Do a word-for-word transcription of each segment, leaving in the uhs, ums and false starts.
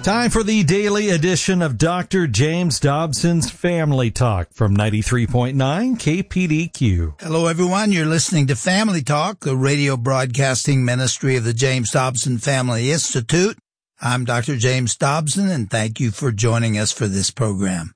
Time for the daily edition of Doctor James Dobson's Family Talk from ninety-three point nine K P D Q. Hello, everyone. You're listening to Family Talk, the radio broadcasting ministry of the James Dobson Family Institute. I'm Doctor James Dobson, and thank you for joining us for this program.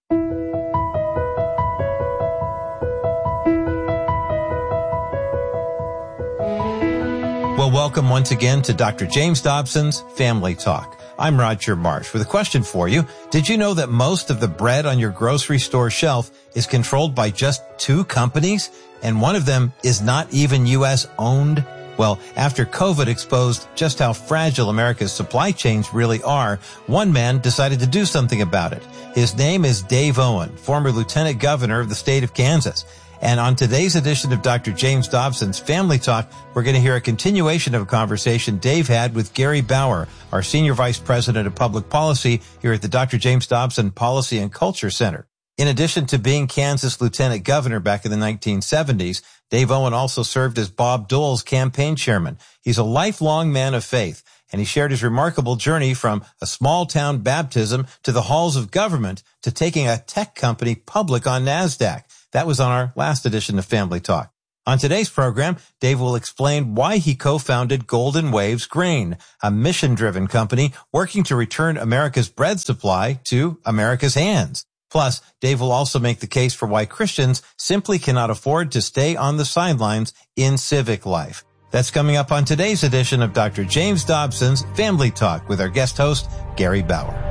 Well, welcome once again to Doctor James Dobson's Family Talk. I'm Roger Marsh with a question for you. Did you know that most of the bread on your grocery store shelf is controlled by just two companies? And one of them is not even U S owned? Well, after COVID exposed just how fragile America's supply chains really are, one man decided to do something about it. His name is Dave Owen, former lieutenant governor of the state of Kansas. And on today's edition of Doctor James Dobson's Family Talk, we're going to hear a continuation of a conversation Dave had with Gary Bauer, our Senior Vice President of Public Policy here at the Doctor James Dobson Policy and Culture Center. In addition to being Kansas Lieutenant Governor back in the nineteen seventies, Dave Owen also served as Bob Dole's campaign chairman. He's a lifelong man of faith, and he shared his remarkable journey from a small-town baptism to the halls of government to taking a tech company public on NASDAQ. That was on our last edition of Family Talk. On today's program, Dave will explain why he co-founded Golden Waves Grain, a mission-driven company working to return America's bread supply to America's hands. Plus, Dave will also make the case for why Christians simply cannot afford to stay on the sidelines in civic life. That's coming up on today's edition of Doctor James Dobson's Family Talk with our guest host, Gary Bauer.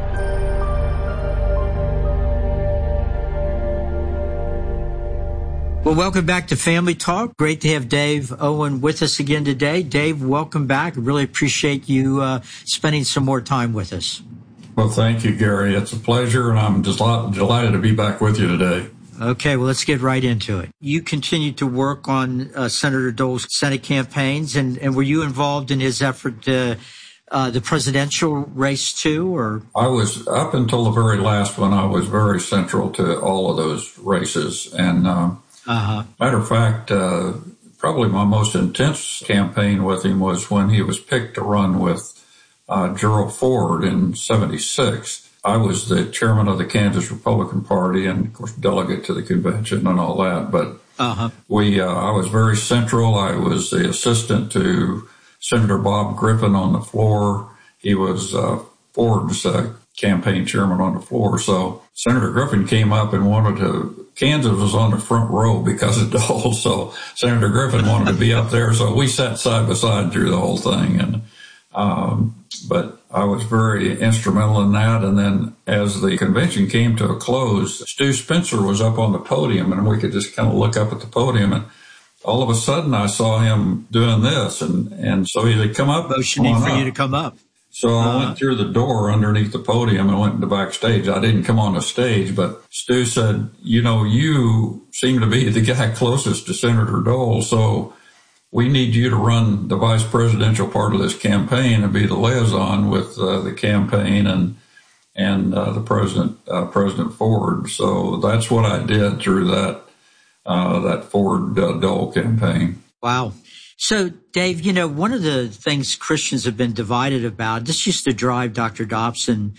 Well, welcome back to Family Talk. Great to have Dave Owen with us again today. Dave, welcome back. Really appreciate you uh, spending some more time with us. Well, thank you, Gary. It's a pleasure, and I'm just delighted to be back with you today. Okay, well, let's get right into it. You continued to work on uh, Senator Dole's Senate campaigns, and, and were you involved in his effort to uh, the presidential race too, or? I was, up until the very last one, I was very central to all of those races, and uh, Uh-huh. Matter of fact, uh, probably my most intense campaign with him was when he was picked to run with uh, Gerald Ford in seventy-six. I was the chairman of the Kansas Republican Party and, of course, delegate to the convention and all that. But uh-huh. we, uh, I was very central. I was the assistant to Senator Bob Griffin on the floor. He was uh, Ford's uh, campaign chairman on the floor. So Senator Griffin came up and wanted to, Kansas was on the front row because of Dole. So Senator Griffin wanted to be up there. So we sat side by side through the whole thing. And, um, but I was very instrumental in that. And then as the convention came to a close, Stu Spencer was up on the podium and we could just kind of look up at the podium, and all of a sudden I saw him doing this. And, and so he said, come up. Motioning for up. you to come up. So I uh, went through the door underneath the podium and went into backstage. I didn't come on the stage, but Stu said, you know, you seem to be the guy closest to Senator Dole, so we need you to run the vice presidential part of this campaign and be the liaison with uh, the campaign and and uh, the president, uh, President Ford. So that's what I did through that uh, that Ford uh, Dole campaign. Wow. So, Dave, you know, one of the things Christians have been divided about, this used to drive Doctor Dobson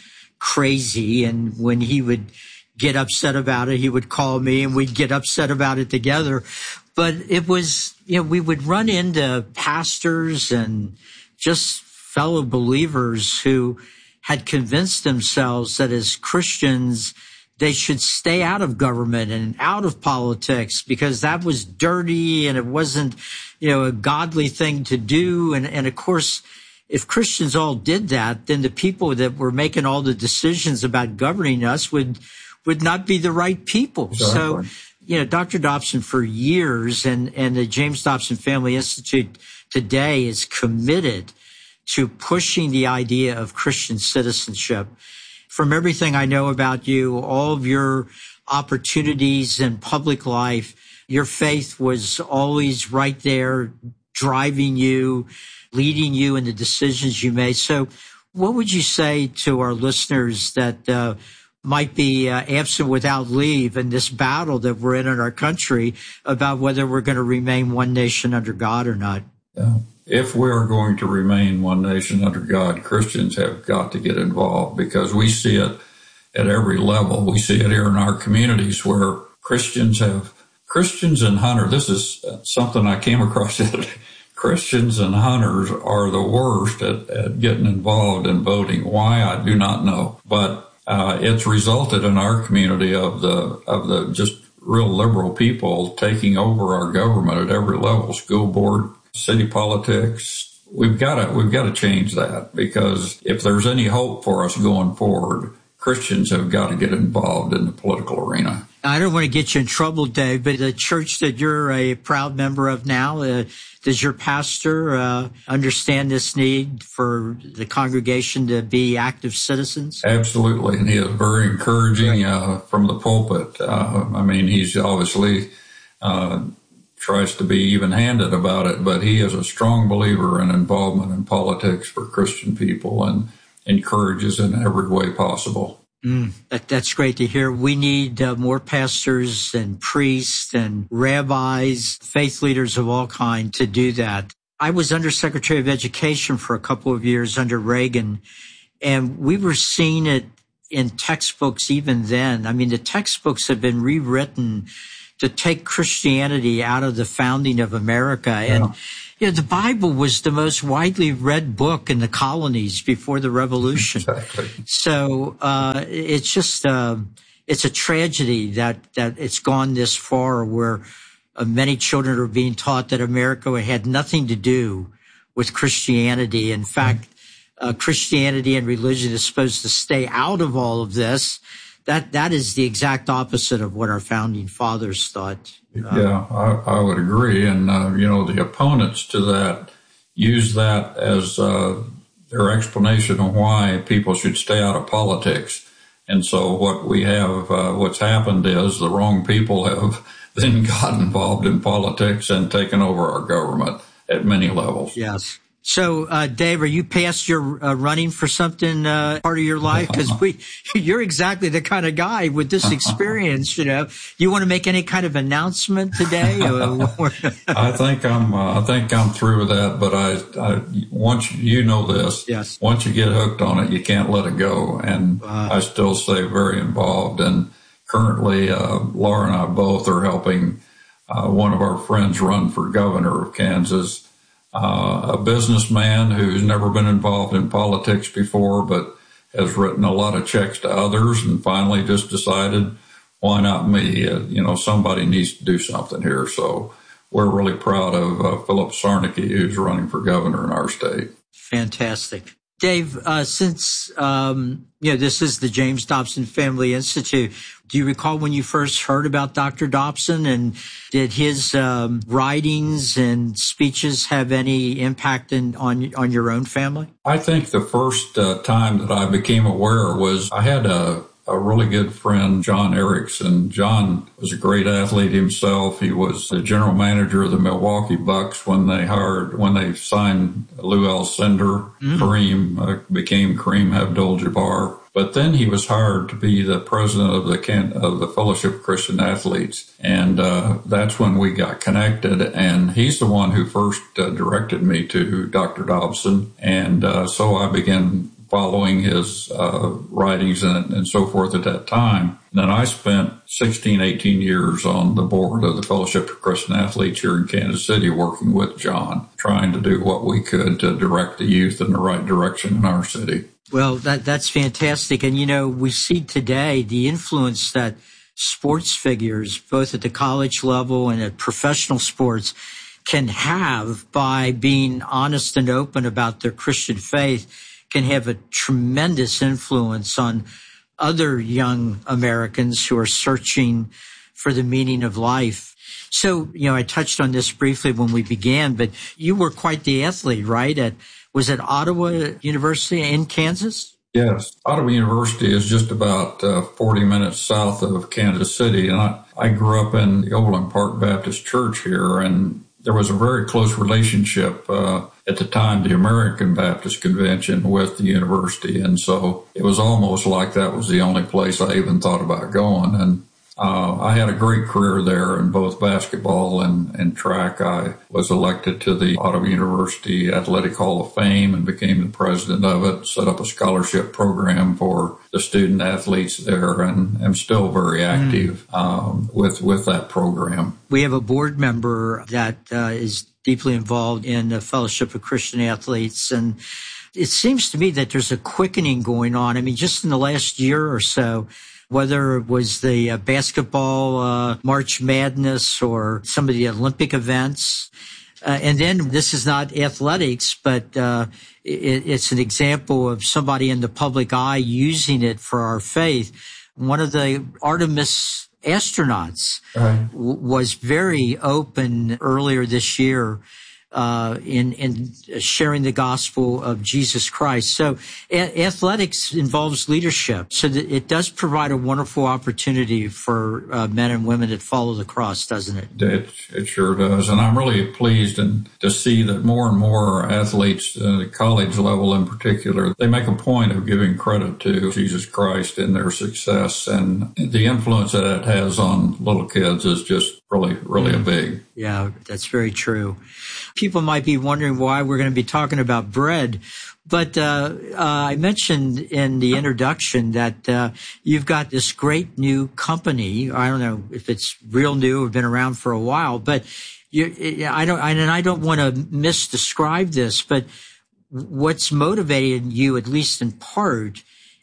crazy. And when he would get upset about it, he would call me and we'd get upset about it together. But it was, you know, we would run into pastors and just fellow believers who had convinced themselves that as Christians, they should stay out of government and out of politics because that was dirty and it wasn't, you know, a godly thing to do. And, and of course, if Christians all did that, then the people that were making all the decisions about governing us would, would not be the right people. Exactly. So, you know, Doctor Dobson for years and, and the James Dobson Family Institute today is committed to pushing the idea of Christian citizenship. From everything I know about you, all of your opportunities in public life, your faith was always right there, driving you, leading you in the decisions you made. So what would you say to our listeners that uh, might be uh, absent without leave in this battle that we're in in our country about whether we're going to remain one nation under God or not? Yeah. if we are going to remain one nation under God, Christians have got to get involved, because we see it at every level. We see it here in our communities where Christians have, Christians and hunters, this is something I came across today. Christians and hunters are the worst at, at getting involved in voting. Why, I do not know. But uh, it's resulted in our community of the of the just real liberal people taking over our government at every level, school board, city politics. We've got to we've got to change that, because if there's any hope for us going forward, Christians have got to get involved in the political arena. I don't want to get you in trouble, Dave, but the church that you're a proud member of now, uh, does your pastor uh, understand this need for the congregation to be active citizens? Absolutely, and he is very encouraging uh, from the pulpit. Uh, I mean, he's obviously uh, tries to be even-handed about it, but he is a strong believer in involvement in politics for Christian people and encourages in every way possible. Mm, that, that's great to hear. We need uh, more pastors and priests and rabbis, faith leaders of all kinds to do that. I was Undersecretary of Education for a couple of years under Reagan, and we were seeing it in textbooks even then. I mean, the textbooks have been rewritten to take Christianity out of the founding of America. Yeah. And you know, the Bible was the most widely read book in the colonies before the Revolution. Exactly. So uh, it's just uh, it's a tragedy that that it's gone this far, where uh, many children are being taught that America had nothing to do with Christianity. In fact, uh, Christianity and religion is supposed to stay out of all of this. That that is the exact opposite of what our founding fathers thought. Uh, yeah, I, I would agree. And, uh, you know, the opponents to that use that as uh, their explanation of why people should stay out of politics. And so what we have, uh, what's happened is the wrong people have then got involved in politics and taken over our government at many levels. Yes. So, uh, Dave, are you past your uh, running for something uh, part of your life? Because we, you're exactly the kind of guy with this experience. You know, you want to make any kind of announcement today? I think I'm. Uh, I think I'm through with that. But I, I once you know this, yes. Once you get hooked on it, you can't let it go. And uh, I still stay very involved. And currently, uh, Laura and I both are helping uh, one of our friends run for governor of Kansas. Uh, a businessman who's never been involved in politics before, but has written a lot of checks to others and finally just decided, why not me? Uh, you know, somebody needs to do something here. So we're really proud of uh, Philip Sarnicki, who's running for governor in our state. Fantastic. Dave, uh, since, um, you know, this is the James Dobson Family Institute, do you recall when you first heard about Doctor Dobson, and did his um, writings and speeches have any impact in, on on your own family? I think the first uh, time that I became aware was I had a, a really good friend, John Erickson. John was a great athlete himself. He was the general manager of the Milwaukee Bucks when they hired, when they signed Lou Alcindor. Mm. Kareem uh, became Kareem Abdul-Jabbar. But then he was hired to be the president of the Can- of the Fellowship of Christian Athletes, and uh, that's when we got connected. And he's the one who first uh, directed me to Doctor Dobson, and uh, so I began following his uh, writings and, and so forth at that time. And then I spent sixteen, eighteen years on the board of the Fellowship of Christian Athletes here in Kansas City, working with John, trying to do what we could to direct the youth in the right direction in our city. Well, that that's fantastic. And, you know, we see today the influence that sports figures, both at the college level and at professional sports, can have by being honest and open about their Christian faith, can have a tremendous influence on other young Americans who are searching for the meaning of life. So, you know, I touched on this briefly when we began, but you were quite the athlete, right? At Was it Ottawa University in Kansas? Yes. Ottawa University is just about uh, forty minutes south of Kansas City. And I, I grew up in the Overland Park Baptist Church here, and there was a very close relationship uh, at the time, the American Baptist Convention, with the university. And so it was almost like that was the only place I even thought about going. And Uh, I had a great career there in both basketball and, and track. I was elected to the Auburn University Athletic Hall of Fame and became the president of it, set up a scholarship program for the student athletes there, and am still very active mm. um, with, with that program. We have a board member that uh, is deeply involved in the Fellowship of Christian Athletes, and it seems to me that there's a quickening going on. I mean, just in the last year or so, whether it was the uh, basketball uh, March Madness or some of the Olympic events. Uh, and then this is not athletics, but uh, it, it's an example of somebody in the public eye using it for our faith. One of the Artemis astronauts right. w- was very open earlier this year Uh, in, in sharing the gospel of Jesus Christ. So a- athletics involves leadership. So that it does provide a wonderful opportunity for uh, men and women that follow the cross, doesn't it? It, it sure does. And I'm really pleased and to see that more and more athletes, uh, college level in particular, they make a point of giving credit to Jesus Christ in their success. And the influence that it has on little kids is just really, really mm. a big. Yeah, that's very true. People might be wondering why we're going to be talking about bread, but uh, uh I mentioned in the introduction that uh you've got this great new company. I don't know if it's real new or been around for a while, but you, I don't, and I don't want to misdescribe this, but what's motivated you, at least in part,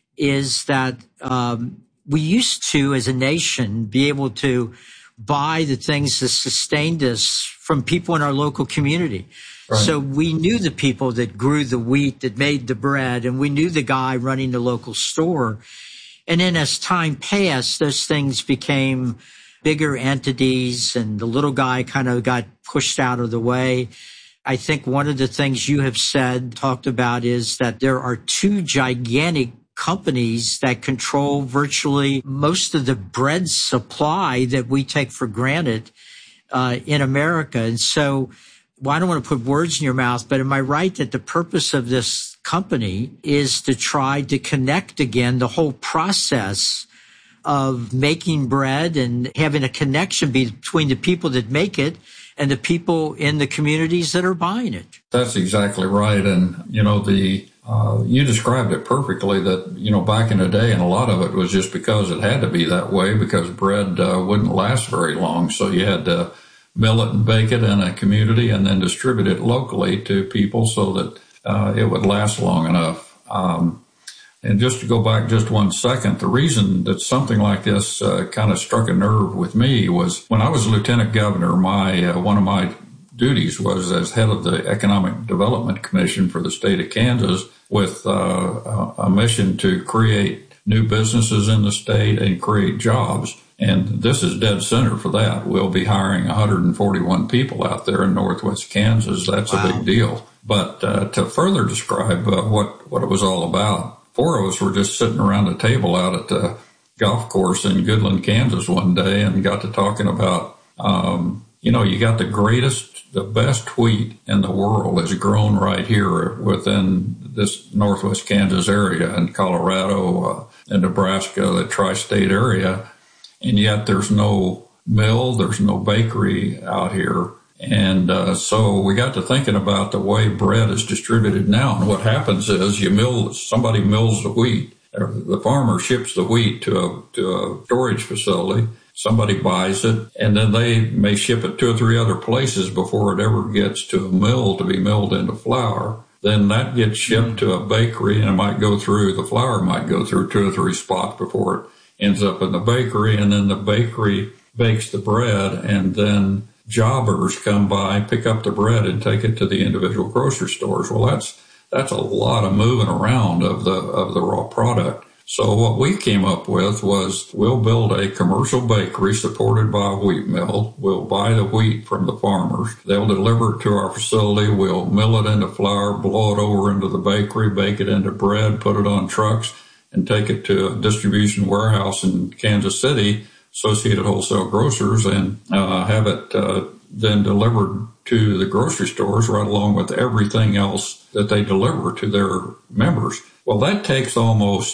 is that um we used to, as a nation, be able to buy the things that sustained us from people in our local community. Right. So we knew the people that grew the wheat, that made the bread, and we knew the guy running the local store. And then as time passed, those things became bigger entities, and the little guy kind of got pushed out of the way. I think one of the things you have said, talked about, is that there are two gigantic companies that control virtually most of the bread supply that we take for granted uh, in America. And so, well, I don't want to put words in your mouth, but am I right that the purpose of this company is to try to connect again the whole process of making bread and having a connection between the people that make it and the people in the communities that are buying it? That's exactly right. And, you know, the Uh, you described it perfectly that, you know, back in the day, and a lot of it was just because it had to be that way because bread uh, wouldn't last very long. So you had to mill it and bake it in a community and then distribute it locally to people so that uh, it would last long enough. Um, and just to go back just one second, the reason that something like this uh, kind of struck a nerve with me was when I was lieutenant governor, my uh, one of my duties was as head of the Economic Development Commission for the state of Kansas, with uh, a mission to create new businesses in the state and create jobs. And this is dead center for that. We'll be hiring one hundred forty-one people out there in northwest Kansas. That's wow. a big deal. But uh, to further describe uh, what, what it was all about, four of us were just sitting around a table out at the golf course in Goodland, Kansas one day and got to talking about, um, you know, you got the greatest, the best wheat in the world is grown right here within this northwest Kansas area and Colorado uh, and Nebraska, the tri-state area. And yet there's no mill, there's no bakery out here. And uh, so we got to thinking about the way bread is distributed now. And what happens is you mill, somebody mills the wheat. The farmer ships the wheat to a, to a storage facility. Somebody buys it, and then they may ship it two or three other places before it ever gets to a mill to be milled into flour. Then that gets shipped to a bakery, and it might go through, the flour might go through two or three spots before it ends up in the bakery, and then the bakery bakes the bread, and then jobbers come by, pick up the bread, and take it to the individual grocery stores. Well, that's that's a lot of moving around of the of the raw product. So what we came up with was we'll build a commercial bakery supported by a wheat mill. We'll buy the wheat from the farmers. They'll deliver it to our facility. We'll mill it into flour, blow it over into the bakery, bake it into bread, put it on trucks, and take it to a distribution warehouse in Kansas City, Associated Wholesale Grocers, and uh, have it uh, then delivered to the grocery stores right along with everything else that they deliver to their members. Well, that takes almost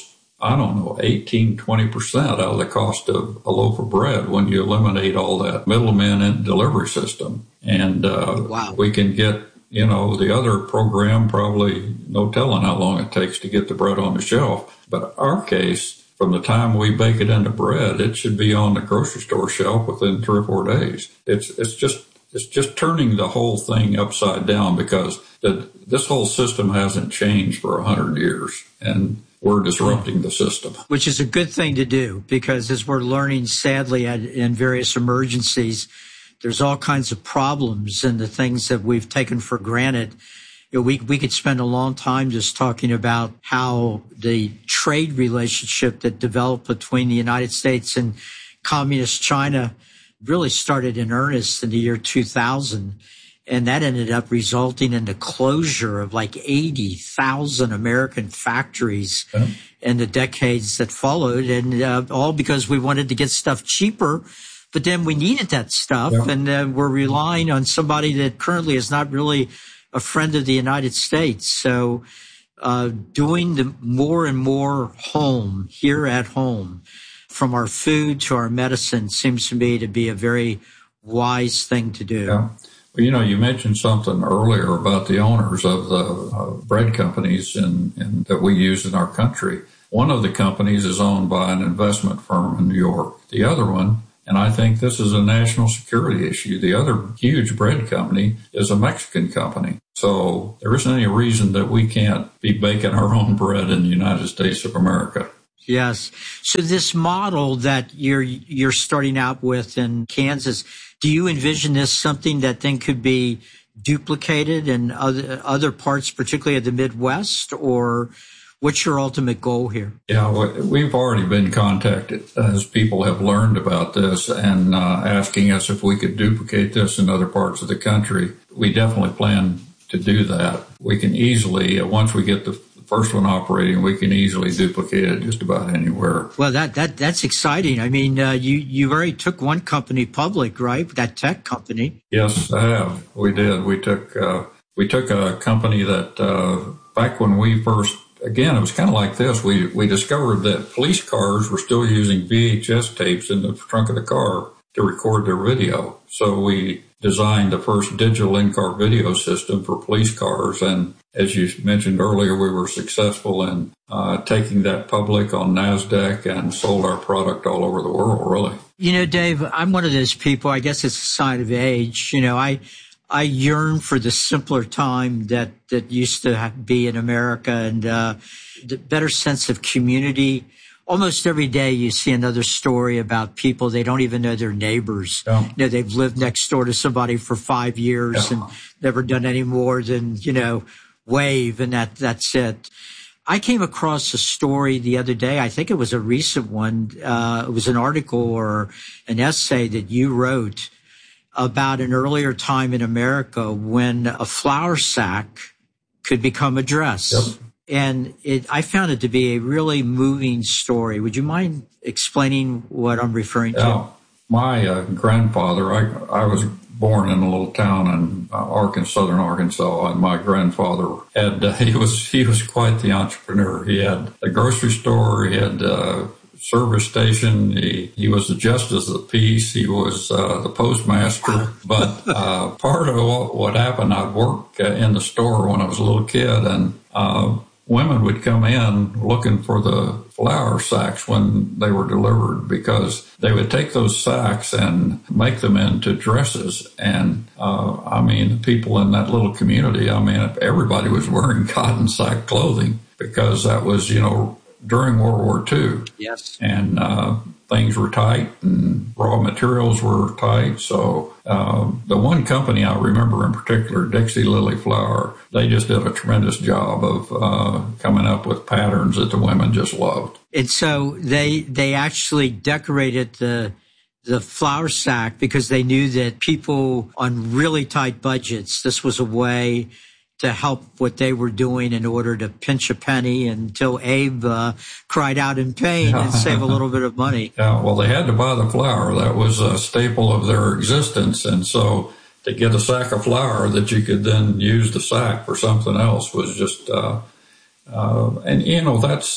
I don't know, eighteen, twenty percent out of the cost of a loaf of bread when you eliminate all that middleman and delivery system. And uh, wow. we can get, you know, the other program, probably no telling how long it takes to get the bread on the shelf. But our case, from the time we bake it into bread, it should be on the grocery store shelf within three or four days. It's it's just it's just turning the whole thing upside down, because the, this whole system hasn't changed for a hundred years, and we're disrupting the system. Which is a good thing to do, because as we're learning, sadly, in various emergencies, there's all kinds of problems, and the things that we've taken for granted. You know, we we could spend a long time just talking about how the trade relationship that developed between the United States and communist China really started in earnest in the year two thousand. And that ended up resulting in the closure of like eighty thousand American factories yeah. in the decades that followed. And uh, all because we wanted to get stuff cheaper, but then we needed that stuff. Yeah. And uh, we're relying on somebody that currently is not really a friend of the United States. So uh doing the more and more home, here at home, from our food to our medicine, seems to me to be a very wise thing to do. Yeah. Well, you know, you mentioned something earlier about the owners of the uh, bread companies in, in, that we use in our country. One of the companies is owned by an investment firm in New York. The other one, and I think this is a national security issue, the other huge bread company is a Mexican company. So there isn't any reason that we can't be baking our own bread in the United States of America. Yes. So this model that you're you're starting out with in Kansas, do you envision this something that then could be duplicated in other other parts, particularly of the Midwest, or what's your ultimate goal here? Yeah, we've already been contacted as people have learned about this and uh, asking us if we could duplicate this in other parts of the country. We definitely plan to do that. We can easily, uh, once we get the first one operating, we can easily duplicate it just about anywhere. Well, that that that's exciting. I mean, uh, you you already took one company public, right? That tech company. Yes, I have. We did. We took uh, we took a company that uh, back when we first, again, it was kind of like this. We we discovered that police cars were still using V H S tapes in the trunk of the car to record their video. So we designed the first digital in-car video system for police cars. And as you mentioned earlier, we were successful in uh, taking that public on NASDAQ and sold our product all over the world, really. You know, Dave, I'm one of those people, I guess it's a sign of age. You know, I I yearn for the simpler time that, that used to be in America, and uh, the better sense of community. Almost every day you see another story about people, they don't even know their neighbors. Yeah. You know, they've lived next door to somebody for five years yeah. and never done any more than, you know, wave, and that that's it. I came across a story the other day. I think it was a recent one. Uh, it was an article or an essay that you wrote about an earlier time in America when a flour sack could become a dress. Yep. And it, I found it to be a really moving story. Would you mind explaining what I'm referring to? Yeah. My uh, grandfather, I, I was born in a little town in uh, Arkansas, southern Arkansas, and my grandfather had, uh, he was, he was quite the entrepreneur. He had a grocery store, he had a service station, he, he was the justice of the peace, he was uh, the postmaster. But uh, part of what, what happened, I'd work uh, in the store when I was a little kid, and uh, women would come in looking for the flour sacks when they were delivered, because they would take those sacks and make them into dresses. And, uh, I mean, people in that little community, I mean, everybody was wearing cotton sack clothing, because that was, you know, during World War Two. Yes. And, uh, things were tight and raw materials were tight. So, um, the one company I remember in particular, Dixie Lily Flour, they just did a tremendous job of, uh, coming up with patterns that the women just loved. And so they, they actually decorated the, the flour sack because they knew that people on really tight budgets, this was a way to help what they were doing in order to pinch a penny until Abe uh, cried out in pain and save a little bit of money. Yeah, well, they had to buy the flour. That was a staple of their existence. And so to get a sack of flour that you could then use the sack for something else was just, uh, uh, and, you know, that's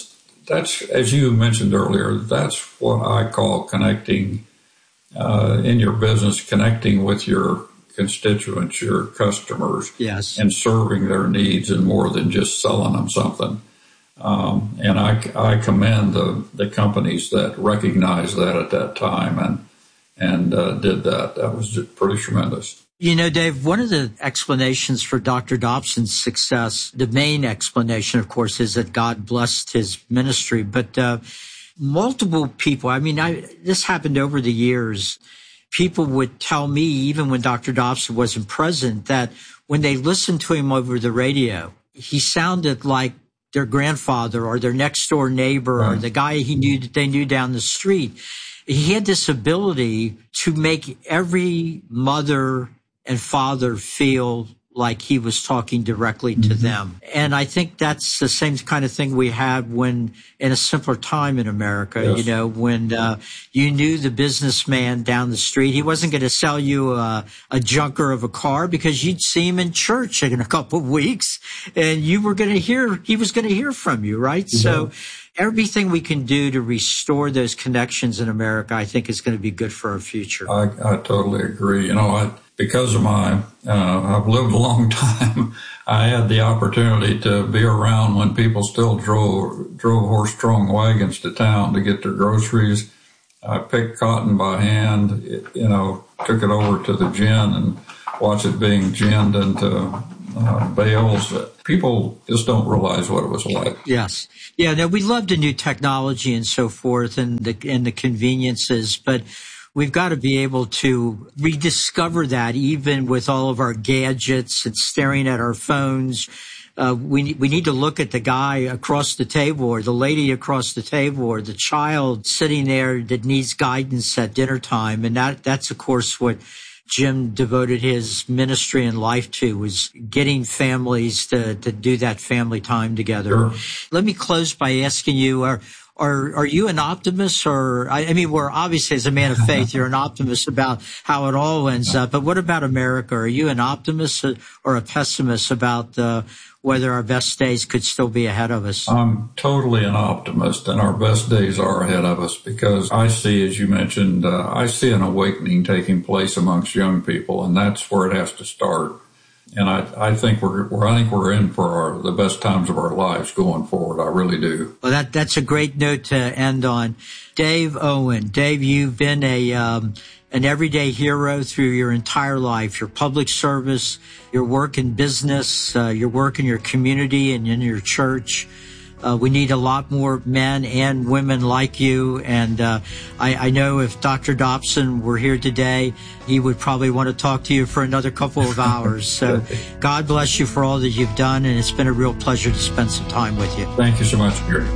that's, as you mentioned earlier, that's what I call connecting uh, in your business, connecting with your constituents, your customers, yes, and serving their needs and more than just selling them something. Um, and I, I commend the, the companies that recognized that at that time and and uh, did that. That was just pretty tremendous. You know, Dave, one of the explanations for Doctor Dobson's success, the main explanation, of course, is that God blessed his ministry. But uh, multiple people, I mean, I, this happened over the years. People would tell me, even when Doctor Dobson wasn't present, that when they listened to him over the radio, he sounded like their grandfather or their next door neighbor right. or the guy he knew that they knew down the street. He had this ability to make every mother and father feel like he was talking directly to mm-hmm. them. And I think that's the same kind of thing we had when, in a simpler time in America, yes. you know, when uh, you knew the businessman down the street. He wasn't going to sell you a, a junker of a car because you'd see him in church in a couple of weeks and you were going to hear, he was going to hear from you, right? Mm-hmm. So everything we can do to restore those connections in America, I think is going to be good for our future. I, I totally agree. You know, I, because of my, uh, I've lived a long time. I had the opportunity to be around when people still drove, drove horse-drawn wagons to town to get their groceries. I picked cotton by hand, you know, took it over to the gin and watched it being ginned into uh, bales. People just don't realize what it was like. Yes. Yeah. Now, we love the new technology and so forth and the, and the conveniences, but we've got to be able to rediscover that even with all of our gadgets and staring at our phones. Uh, we, we need to look at the guy across the table or the lady across the table or the child sitting there that needs guidance at dinner time. And that, that's of course what Jim devoted his ministry and life to, was getting families to, to do that family time together. Sure. Let me close by asking you, are, Are are you an optimist, or I mean, we're obviously, as a man of faith, you're an optimist about how it all ends up. But what about America? Are you an optimist or a pessimist about uh, whether our best days could still be ahead of us? I'm totally an optimist, and our best days are ahead of us because I see, as you mentioned, uh, I see an awakening taking place amongst young people, and that's where it has to start. And I, I think we're, we're, I think we're in for our, the best times of our lives going forward. I really do. Well, that, that's a great note to end on. Dave Owen. Dave, you've been a, um, an everyday hero through your entire life, your public service, your work in business, uh, your work in your community and in your church. Uh, we need a lot more men and women like you. And uh, I, I know if Doctor Dobson were here today, he would probably want to talk to you for another couple of hours. So God bless you for all that you've done. And it's been a real pleasure to spend some time with you. Thank you so much, Gary.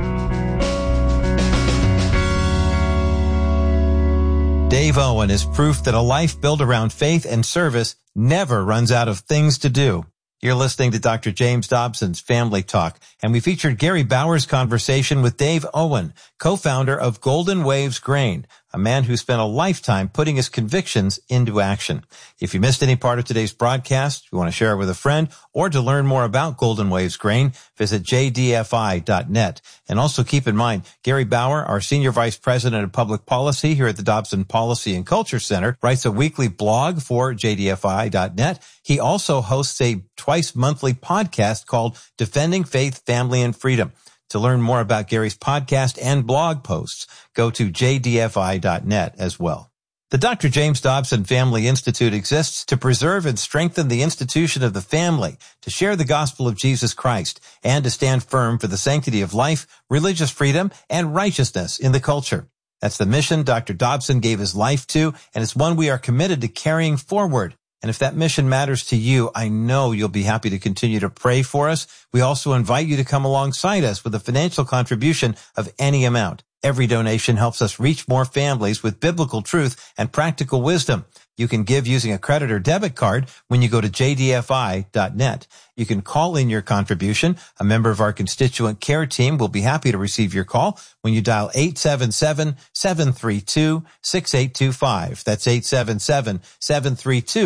Dave Owen is proof that a life built around faith and service never runs out of things to do. You're listening to Doctor James Dobson's Family Talk, and we featured Gary Bauer's conversation with Dave Owen, co-founder of Golden Waves Grain, a man who spent a lifetime putting his convictions into action. If you missed any part of today's broadcast, you want to share it with a friend, or to learn more about Golden Waves Grain, visit j d f i dot net. And also keep in mind, Gary Bauer, our Senior Vice President of Public Policy here at the Dobson Policy and Culture Center, writes a weekly blog for j d f i dot net. He also hosts a twice monthly podcast called Defending Faith, Family, and Freedom. To learn more about Gary's podcast and blog posts, go to j d f i dot net as well. The Doctor James Dobson Family Institute exists to preserve and strengthen the institution of the family, to share the gospel of Jesus Christ, and to stand firm for the sanctity of life, religious freedom, and righteousness in the culture. That's the mission Doctor Dobson gave his life to, and it's one we are committed to carrying forward. And if that mission matters to you, I know you'll be happy to continue to pray for us. We also invite you to come alongside us with a financial contribution of any amount. Every donation helps us reach more families with biblical truth and practical wisdom. You can give using a credit or debit card when you go to j d f i dot net. You can call in your contribution. A member of our constituent care team will be happy to receive your call when you dial eight seven seven, seven three two, six eight two five. That's eight seven seven, seven three two,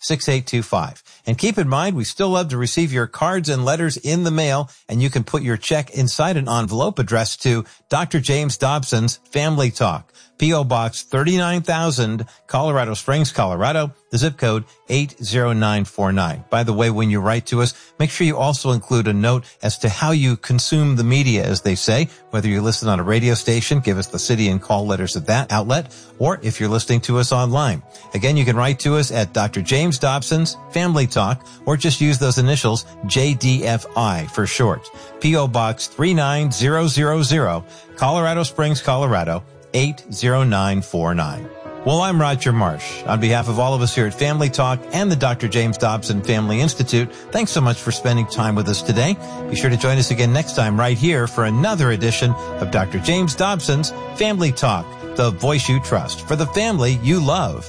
six eight two five. And keep in mind, we still love to receive your cards and letters in the mail, and you can put your check inside an envelope addressed to Doctor James Dobson's Family Talk, P O. Box thirty-nine thousand, Colorado Springs, Colorado, the zip code eight zero nine four nine. By the way, when you write to us, make sure you also include a note as to how you consume the media, as they say, whether you listen on a radio station, give us the city and call letters at that outlet, or if you're listening to us online. Again, you can write to us at Doctor James Dobson's Family Talk, or just use those initials J D F I for short. P O. Box three nine zero zero zero, Colorado Springs, Colorado, eight zero nine four nine. Well, I'm Roger Marsh. On behalf of all of us here at Family Talk and the Doctor James Dobson Family Institute, thanks so much for spending time with us today. Be sure to join us again next time right here for another edition of Doctor James Dobson's Family Talk, the voice you trust for the family you love.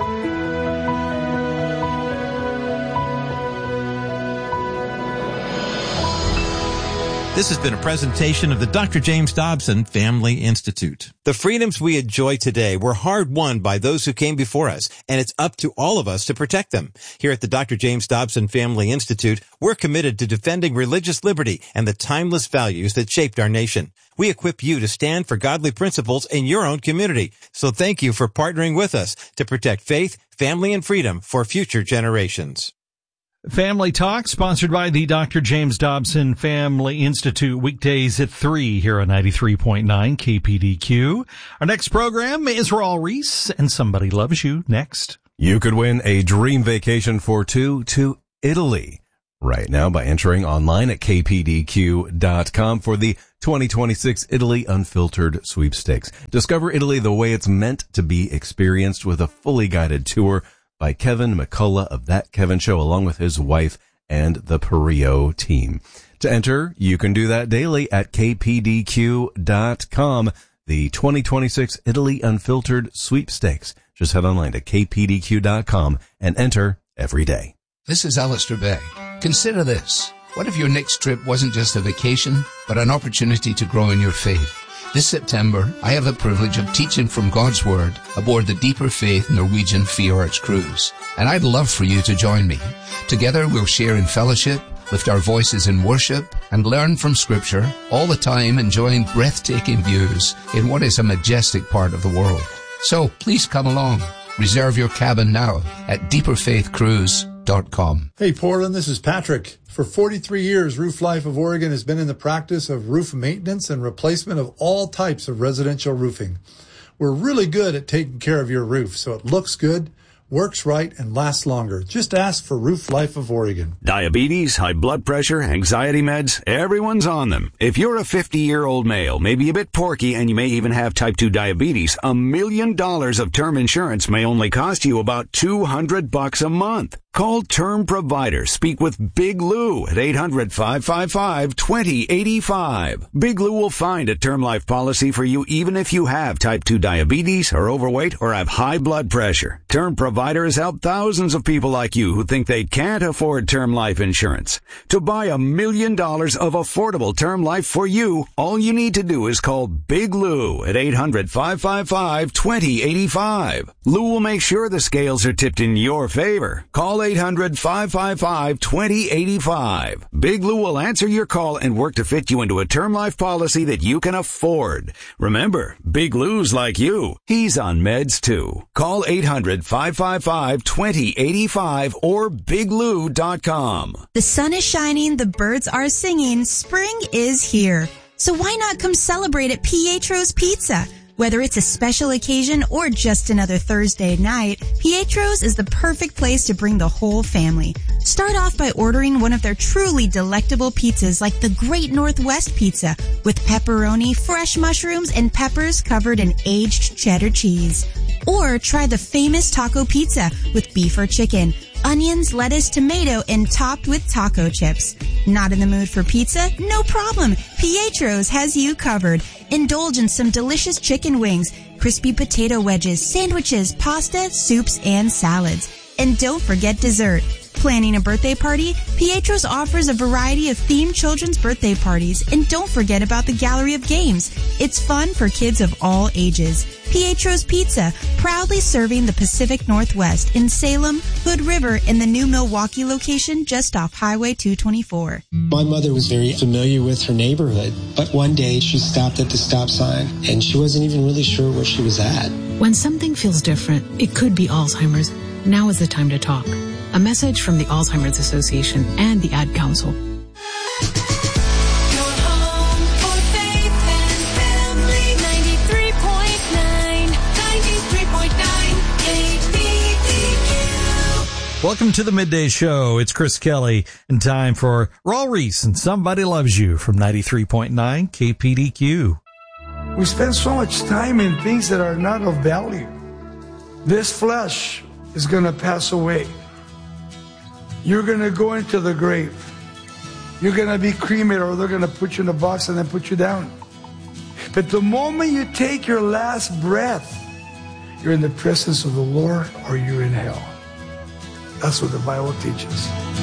This has been a presentation of the Doctor James Dobson Family Institute. The freedoms we enjoy today were hard won by those who came before us, and it's up to all of us to protect them. Here at the Doctor James Dobson Family Institute, we're committed to defending religious liberty and the timeless values that shaped our nation. We equip you to stand for godly principles in your own community. So thank you for partnering with us to protect faith, family, and freedom for future generations. Family Talk, sponsored by the Doctor James Dobson Family Institute, weekdays at three here on ninety-three point nine K P D Q. Our next program is Raul Reese and Somebody Loves You next. You could win a dream vacation for two to Italy right now by entering online at K P D Q dot com for the twenty twenty-six Italy Unfiltered Sweepstakes. Discover Italy the way it's meant to be experienced with a fully guided tour by Kevin McCullough of That Kevin Show, along with his wife and the Perio team. To enter, you can do that daily at K P D Q dot com. The twenty twenty-six Italy Unfiltered Sweepstakes. Just head online to K P D Q dot com and enter every day. This is Alistair Begg. Consider this. What if your next trip wasn't just a vacation, but an opportunity to grow in your faith? This September, I have the privilege of teaching from God's Word aboard the Deeper Faith Norwegian Fjords cruise. And I'd love for you to join me. Together we'll share in fellowship, lift our voices in worship, and learn from Scripture, all the time enjoying breathtaking views in what is a majestic part of the world. So please come along. Reserve your cabin now at deeper faith cruise dot com. Hey Portland, this is Patrick. For forty-three years, Roof Life of Oregon has been in the practice of roof maintenance and replacement of all types of residential roofing. We're really good at taking care of your roof so it looks good, works right, and lasts longer. Just ask for Roof Life of Oregon. Diabetes, high blood pressure, anxiety meds, everyone's on them. If you're a fifty-year-old male, maybe a bit porky, and you may even have type two diabetes, a million dollars of term insurance may only cost you about two hundred bucks a month. Call Term Provider. Speak with Big Lou at eight hundred, five five five, two zero eight five. Big Lou will find a term life policy for you even if you have type two diabetes, are overweight, or have high blood pressure. Term Provider has helped thousands of people like you who think they can't afford term life insurance. To buy a million dollars of affordable term life for you, all you need to do is call Big Lou at eight hundred, five five five, two zero eight five. Lou will make sure the scales are tipped in your favor. Call eight hundred, five five five, two zero eight five. Big Lou will answer your call and work to fit you into a term life policy that you can afford. Remember, Big Lou's like you. He's on meds too. Call eight hundred, five five five, two zero eight five or big lou dot com. The sun is shining, the birds are singing, spring is here. So why not come celebrate at Pietro's Pizza? Whether it's a special occasion or just another Thursday night, Pietro's is the perfect place to bring the whole family. Start off by ordering one of their truly delectable pizzas like the Great Northwest Pizza with pepperoni, fresh mushrooms, and peppers covered in aged cheddar cheese. Or try the famous taco pizza with beef or chicken, onions, lettuce, tomato, and topped with taco chips. Not in the mood for pizza? No problem. Pietro's has you covered. Indulge in some delicious chicken wings, crispy potato wedges, sandwiches, pasta, soups, and salads. And don't forget dessert. planning a birthday party? Pietro's offers a variety of themed children's birthday parties. And don't forget about the Gallery of Games. It's fun for kids of all ages. Pietro's Pizza, proudly serving the Pacific Northwest in Salem, Hood River, and the new Milwaukee location just off Highway two twenty-four. My mother was very familiar with her neighborhood, but one day she stopped at the stop sign and she wasn't even really sure where she was at. When something feels different, it could be Alzheimer's. Now is the time to talk. A message from the Alzheimer's Association and the Ad Council. Welcome to the Midday Show. It's Chris Kelly, and time for Raul Ries and Somebody Loves You from ninety-three point nine K P D Q. We spend so much time in things that are not of value. This flesh is going to pass away. You're going to go into the grave. You're going to be cremated, or they're going to put you in a box and then put you down. But the moment you take your last breath, you're in the presence of the Lord or you're in hell. That's what the Bible teaches.